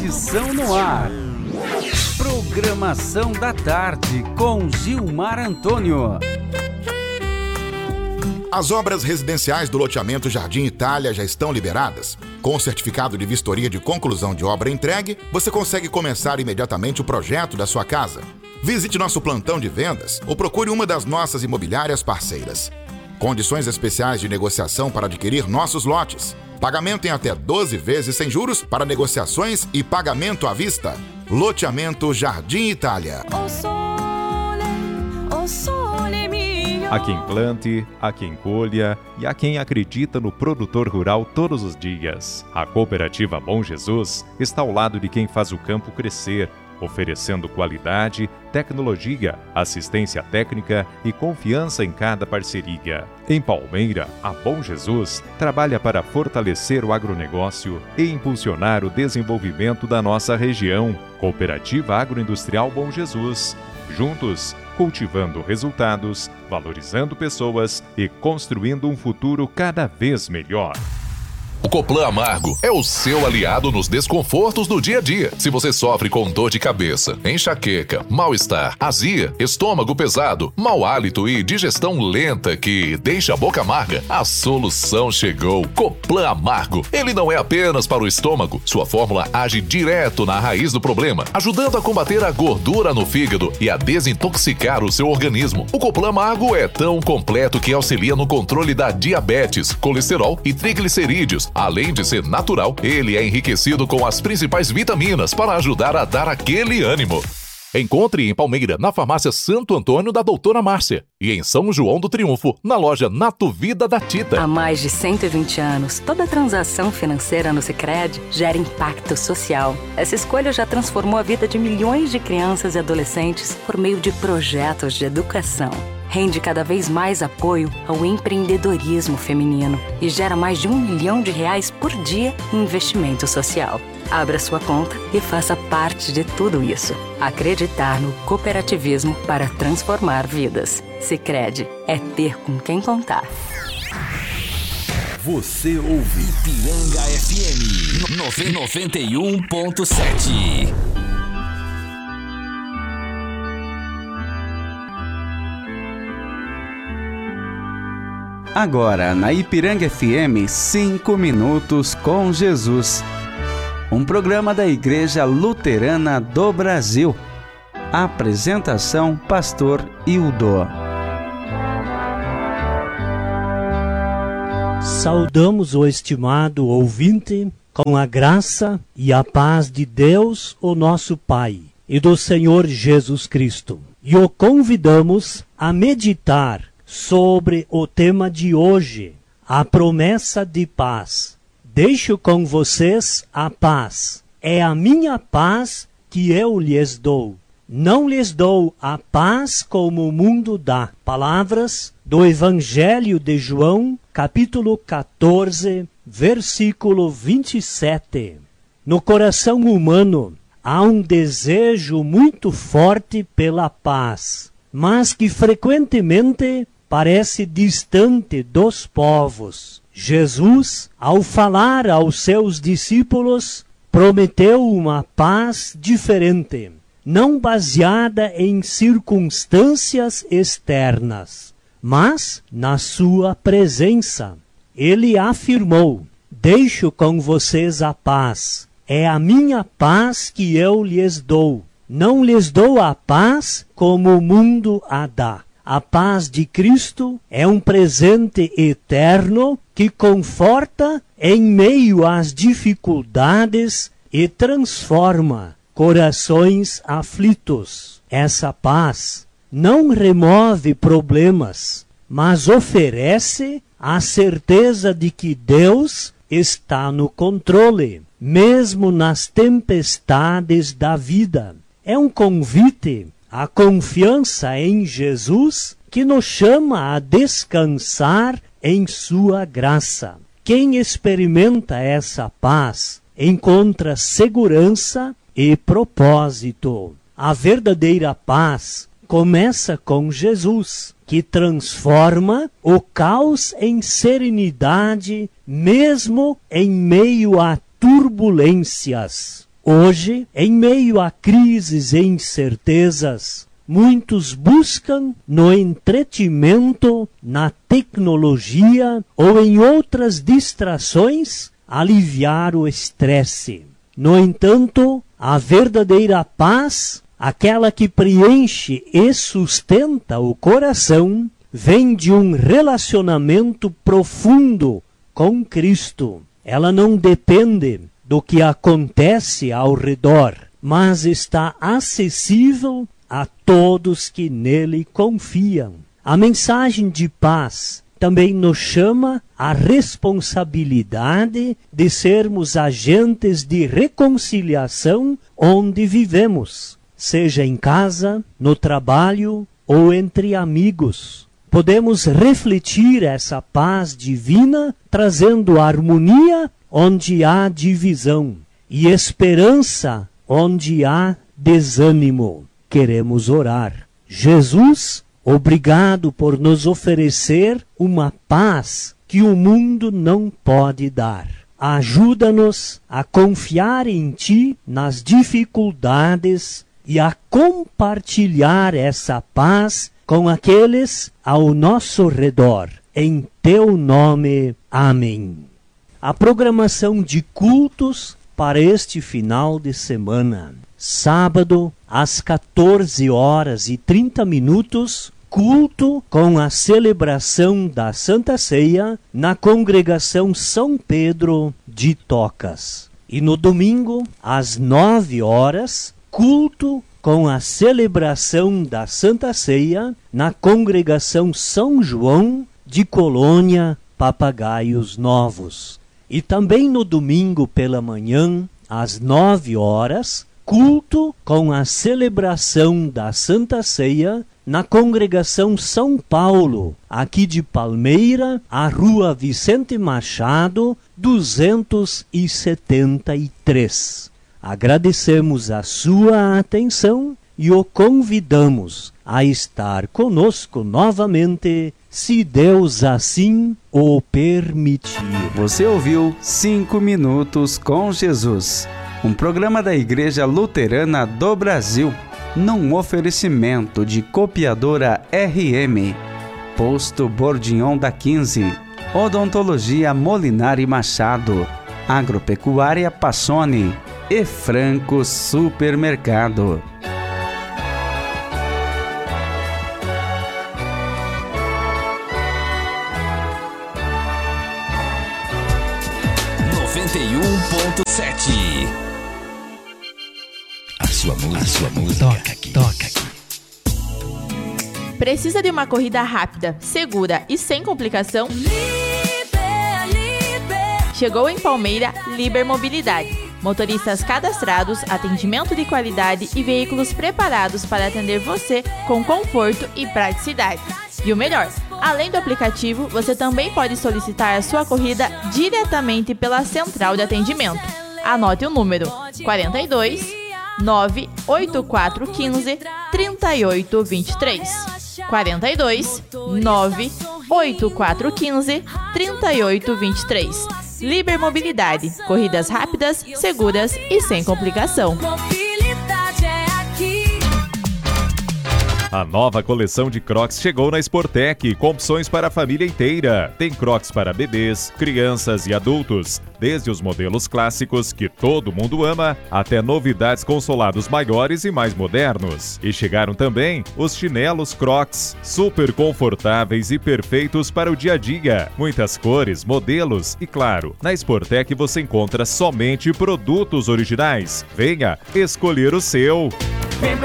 edição no ar. Programação da tarde com Gilmar Antônio. As obras residenciais do loteamento Jardim Itália já estão liberadas. Com o certificado de vistoria de conclusão de obra entregue, você consegue começar imediatamente o projeto da sua casa. Visite nosso plantão de vendas ou procure uma das nossas imobiliárias parceiras. Condições especiais de negociação para adquirir nossos lotes. Pagamento em até 12 vezes sem juros para negociações e pagamento à vista. Loteamento Jardim Itália. Há quem plante, há quem colha e há quem acredita no produtor rural todos os dias. A Cooperativa Bom Jesus está ao lado de quem faz o campo crescer, oferecendo qualidade, tecnologia, assistência técnica e confiança em cada parceria. Em Palmeira, a Bom Jesus trabalha para fortalecer o agronegócio e impulsionar o desenvolvimento da nossa região. Cooperativa Agroindustrial Bom Jesus. Juntos, cultivando resultados, valorizando pessoas e construindo um futuro cada vez melhor. O Coplan Amargo é o seu aliado nos desconfortos do dia a dia. Se você sofre com dor de cabeça, enxaqueca, mal-estar, azia, estômago pesado, mau hálito e digestão lenta que deixa a boca amarga, a solução chegou. Coplan Amargo. Ele não é apenas para o estômago. Sua fórmula age direto na raiz do problema, ajudando a combater a gordura no fígado e a desintoxicar o seu organismo. O Coplan Amargo é tão completo que auxilia no controle da diabetes, colesterol e triglicerídeos. Além de ser natural, ele é enriquecido com as principais vitaminas para ajudar a dar aquele ânimo. Encontre em Palmeira, na farmácia Santo Antônio da Doutora Márcia. E em São João do Triunfo, na loja Nato Vida da Tita. Há mais de 120 anos, toda transação financeira no Sicredi gera impacto social. Essa escolha já transformou a vida de milhões de crianças e adolescentes por meio de projetos de educação. Rende cada vez mais apoio ao empreendedorismo feminino e gera mais de R$1 milhão por dia em investimento social. Abra sua conta e faça parte de tudo isso. Acreditar no cooperativismo para transformar vidas. Sicredi é ter com quem contar. Você ouve Ipiranga FM 91.7. Agora, na Ipiranga FM, 5 minutos com Jesus. Um programa da Igreja Luterana do Brasil. Apresentação, Pastor Hildo. Saudamos o estimado ouvinte com a graça e a paz de Deus, o nosso Pai, e do Senhor Jesus Cristo. E o convidamos a meditar sobre o tema de hoje, a promessa de paz. Deixo com vocês a paz. É a minha paz que eu lhes dou. Não lhes dou a paz como o mundo dá. Palavras do Evangelho de João, capítulo 14, versículo 27. No coração humano há um desejo muito forte pela paz, mas que frequentemente parece distante dos povos. Jesus, ao falar aos seus discípulos, prometeu uma paz diferente, não baseada em circunstâncias externas, mas na sua presença. Ele afirmou: deixo com vocês a paz. É a minha paz que eu lhes dou. Não lhes dou a paz como o mundo a dá. A paz de Cristo é um presente eterno que conforta em meio às dificuldades e transforma corações aflitos. Essa paz não remove problemas, mas oferece a certeza de que Deus está no controle, mesmo nas tempestades da vida. É um convite à confiança em Jesus que nos chama a descansar em sua graça. Quem experimenta essa paz encontra segurança e propósito. A verdadeira paz começa com Jesus, que transforma o caos em serenidade, mesmo em meio a turbulências. Hoje, em meio a crises e incertezas, muitos buscam no entretenimento, na tecnologia ou em outras distrações aliviar o estresse. No entanto, a verdadeira paz, aquela que preenche e sustenta o coração, vem de um relacionamento profundo com Cristo. Ela não depende do que acontece ao redor, mas está acessível a todos que nele confiam. A mensagem de paz também nos chama à responsabilidade de sermos agentes de reconciliação onde vivemos, seja em casa, no trabalho ou entre amigos. Podemos refletir essa paz divina trazendo harmonia onde há divisão e esperança onde há desânimo. Queremos orar. Jesus, obrigado por nos oferecer uma paz que o mundo não pode dar. Ajuda-nos a confiar em Ti nas dificuldades e a compartilhar essa paz com aqueles ao nosso redor. Em Teu nome. Amém. A programação de cultos para este final de semana. Sábado, às 14h30, culto com a celebração da Santa Ceia na Congregação São Pedro de Tocas. E no domingo, às 9h, culto com a celebração da Santa Ceia na Congregação São João de Colônia, Papagaios Novos. E também no domingo pela manhã, às 9h, culto com a celebração da Santa Ceia na Congregação São Paulo, aqui de Palmeira, a Rua Vicente Machado, 273. Agradecemos a sua atenção e o convidamos a estar conosco novamente, se Deus assim o permitir. Você ouviu 5 Minutos com Jesus, um programa da Igreja Luterana do Brasil, num oferecimento de Copiadora RM, Posto Bordignon da 15, Odontologia Molinari Machado, Agropecuária Passoni e Franco Supermercado. A sua música toca aqui. Precisa de uma corrida rápida, segura e sem complicação? Chegou em Palmeira Liber Mobilidade. Motoristas cadastrados, atendimento de qualidade e veículos preparados para atender você com conforto e praticidade. E o melhor, além do aplicativo, você também pode solicitar a sua corrida diretamente pela central de atendimento. Anote o número 42 98415 3823. 42 98415 3823. Liber Mobilidade. Corridas rápidas, seguras e sem complicação. A nova coleção de Crocs chegou na Sportec, com opções para a família inteira. Tem Crocs para bebês, crianças e adultos, desde os modelos clássicos que todo mundo ama, até novidades com solados maiores e mais modernos. E chegaram também os chinelos Crocs, super confortáveis e perfeitos para o dia a dia. Muitas cores, modelos e, claro, na Sportec você encontra somente produtos originais. Venha escolher o seu.